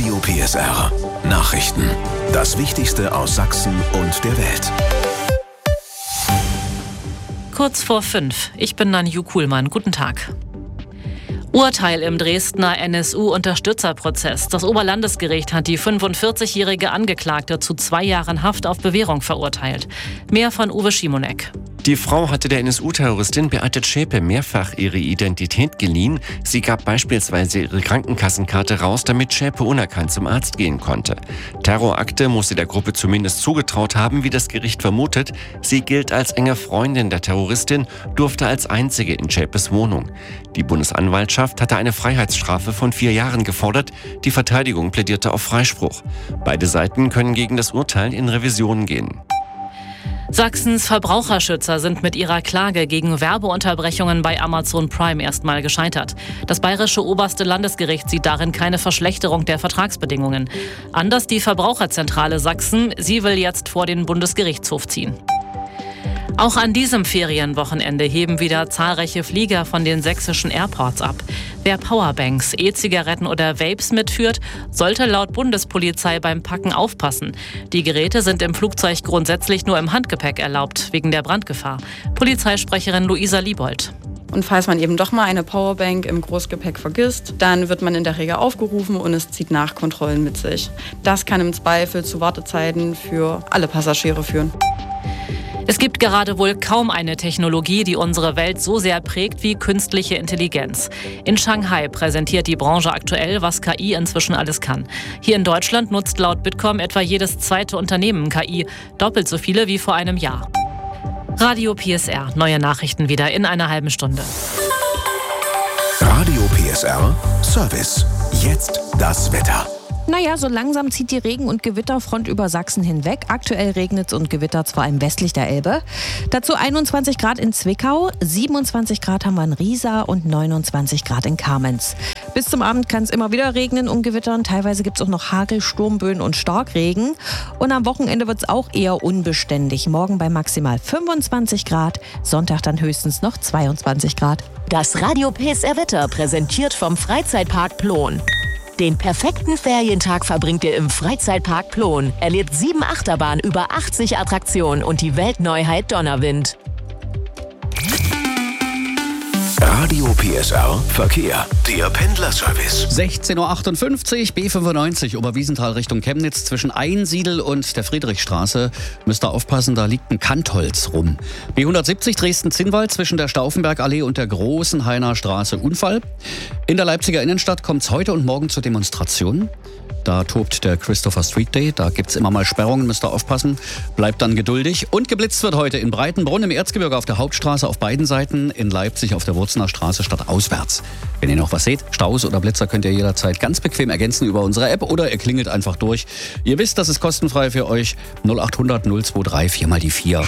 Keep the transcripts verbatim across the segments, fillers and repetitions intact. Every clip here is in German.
Radio P S R. Nachrichten. Das Wichtigste aus Sachsen und der Welt. Kurz vor fünf. Ich bin Nanju Kuhlmann. Guten Tag. Urteil im Dresdner N S U-Unterstützerprozess. Das Oberlandesgericht hat die fünfundvierzigjährige Angeklagte zu zwei Jahren Haft auf Bewährung verurteilt. Mehr von Uwe Schimonek. Die Frau hatte der N S U-Terroristin Beate Zschäpe mehrfach ihre Identität geliehen. Sie gab beispielsweise ihre Krankenkassenkarte raus, damit Zschäpe unerkannt zum Arzt gehen konnte. Terrorakte muss sie der Gruppe zumindest zugetraut haben, wie das Gericht vermutet. Sie gilt als enge Freundin der Terroristin, durfte als einzige in Zschäpes Wohnung. Die Bundesanwaltschaft hatte eine Freiheitsstrafe von vier Jahren gefordert. Die Verteidigung plädierte auf Freispruch. Beide Seiten können gegen das Urteil in Revision gehen. Sachsens Verbraucherschützer sind mit ihrer Klage gegen Werbeunterbrechungen bei Amazon Prime erstmal gescheitert. Das bayerische oberste Landesgericht sieht darin keine Verschlechterung der Vertragsbedingungen. Anders die Verbraucherzentrale Sachsen, sie will jetzt vor den Bundesgerichtshof ziehen. Auch an diesem Ferienwochenende heben wieder zahlreiche Flieger von den sächsischen Airports ab. Wer Powerbanks, E-Zigaretten oder Vapes mitführt, sollte laut Bundespolizei beim Packen aufpassen. Die Geräte sind im Flugzeug grundsätzlich nur im Handgepäck erlaubt, wegen der Brandgefahr. Polizeisprecherin Luisa Liebold. Und falls man eben doch mal eine Powerbank im Großgepäck vergisst, dann wird man in der Regel aufgerufen und es zieht Nachkontrollen mit sich. Das kann im Zweifel zu Wartezeiten für alle Passagiere führen. Es gibt gerade wohl kaum eine Technologie, die unsere Welt so sehr prägt wie künstliche Intelligenz. In Shanghai präsentiert die Branche aktuell, was K I inzwischen alles kann. Hier in Deutschland nutzt laut Bitkom etwa jedes zweite Unternehmen K I, doppelt so viele wie vor einem Jahr. Radio P S R, neue Nachrichten wieder in einer halben Stunde. Radio P S R Service. Jetzt das Wetter. Naja, so langsam zieht die Regen- und Gewitterfront über Sachsen hinweg. Aktuell regnet es und gewittert vor allem westlich der Elbe. Dazu einundzwanzig Grad in Zwickau, siebenundzwanzig Grad haben wir in Riesa und neunundzwanzig Grad in Kamenz. Bis zum Abend kann es immer wieder regnen und gewittern. Teilweise gibt es auch noch Hagel, Sturmböen und Starkregen. Und am Wochenende wird es auch eher unbeständig. Morgen bei maximal fünfundzwanzig Grad, Sonntag dann höchstens noch zweiundzwanzig Grad. Das Radio P S R Wetter präsentiert vom Freizeitpark Plon. Den perfekten Ferientag verbringt ihr im Freizeitpark Plon. Erlebt sieben Achterbahnen, über achtzig Attraktionen und die Weltneuheit Donnerwind. Radio P S R Verkehr. Der Pendlerservice. sechzehn Uhr achtundfünfzig, B fünfundneunzig, Oberwiesenthal Richtung Chemnitz. Zwischen Einsiedel und der Friedrichstraße müsst ihr aufpassen, da liegt ein Kantholz rum. B hundertsiebzig Dresden-Zinnwald zwischen der Stauffenbergallee und der Großen Hainer Straße Unfall. In der Leipziger Innenstadt kommt es heute und morgen zu Demonstrationen. Da tobt der Christopher Street Day, da gibt's immer mal Sperrungen, müsst ihr aufpassen. Bleibt dann geduldig. Und geblitzt wird heute in Breitenbrunn im Erzgebirge auf der Hauptstraße auf beiden Seiten, in Leipzig auf der Wurzener Straße stadtauswärts. Wenn ihr noch was seht, Staus oder Blitzer, könnt ihr jederzeit ganz bequem ergänzen über unsere App oder ihr klingelt einfach durch. Ihr wisst, das ist kostenfrei für euch. null achthundert null zweiundzwanzig vier mal die vier.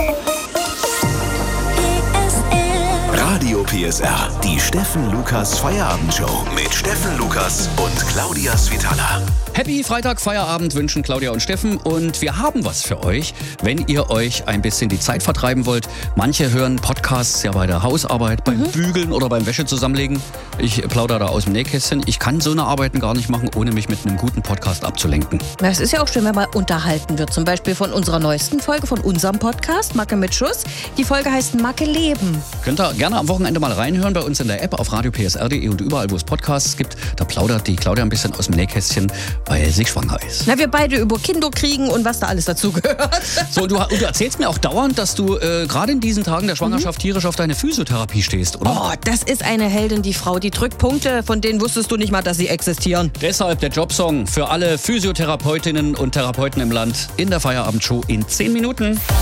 Radio P S R, die Steffen Lukas Feierabendshow mit Steffen Lukas und Claudia Svitala. Happy Freitag, Feierabend wünschen Claudia und Steffen und wir haben was für euch, wenn ihr euch ein bisschen die Zeit vertreiben wollt. Manche hören Podcasts ja bei der Hausarbeit, beim mhm. Bügeln oder beim Wäsche zusammenlegen. Ich plaudere da aus dem Nähkästchen. Ich kann so eine Arbeiten gar nicht machen, ohne mich mit einem guten Podcast abzulenken. Es ist ja auch schön, wenn man unterhalten wird. Zum Beispiel von unserer neuesten Folge, von unserem Podcast, Macke mit Schuss. Die Folge heißt Macke leben. Könnt ihr gerne am Wochenende mal reinhören bei uns in der App auf radio p s r punkt d e und überall, wo es Podcasts gibt. Da plaudert die Claudia ein bisschen aus dem Nähkästchen, weil sie schwanger ist. Na, wir beide über Kinder kriegen und was da alles dazu gehört. So, und du, und du erzählst mir auch dauernd, dass du äh, gerade in diesen Tagen der Schwangerschaft mhm. tierisch auf deine Physiotherapie stehst, oder? Oh, das ist eine Heldin, die Frau. Die drückt Punkte, von denen wusstest du nicht mal, dass sie existieren. Deshalb der Jobsong für alle Physiotherapeutinnen und Therapeuten im Land in der Feierabendshow in zehn Minuten.